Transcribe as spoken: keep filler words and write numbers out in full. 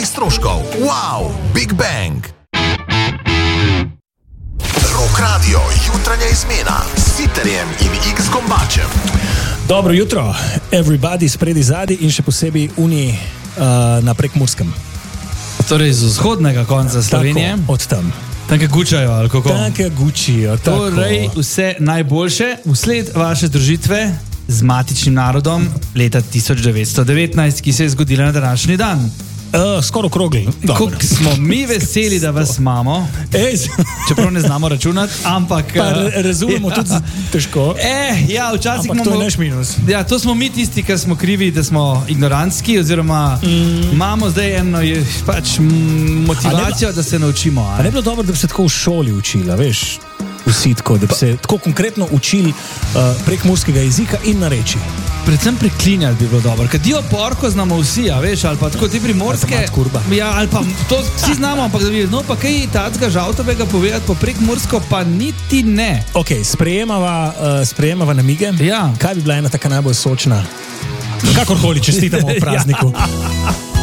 stroškov. Wow, Big Bang. Rock Radio, jutranja izmena s Siterjem in X Gombačem. Dobro jutro, everybody spredi zadi in še posebej uni uh, na Prekmurskem. Torej z vzhodnega konca Slovenije. Tako, od tam. Tanke gučajo, ali kako? Tanke gučijo, tako. Torej vse najboljše vsled vaše združitve z matičnim narodom leta tisoč devetsto devetnajst, ki se je zgodila na današnji dan. Uh, skoro okrogli. Kako smo mi veseli, da vas imamo. Ej, čeprav ne znamo računati, ampak... Pa razumemo ja. tudi težko. Eh, ja, včasih ampak imamo... to je naš minus. Ja, to smo mi tisti, ki smo krivi, da smo ignorantski, oziroma mm. imamo zdaj eno pač, motivacijo, da se naučimo. A ne bilo dobro, da bi se tako v šoli učila, veš? Vsi tako, da bi se tako konkretno učili uh, prekmurskega jezika in narečij. Predvsem preklinjati bi bilo dobro, ker dio porko znamo vsi, a veš, ali pa tako ti primorske. Ali pa matkurba. Ja, ali pa to vsi znamo, ampak da bi, no pa kaj tacga žaltovega povedati po prekmursko, pa niti ne. Ok, sprejemava, uh, sprejemava namige. Ja. Kaj bi bila ena taka najbolj sočna? Kakorkoli čestitamo v prazniku. Ja.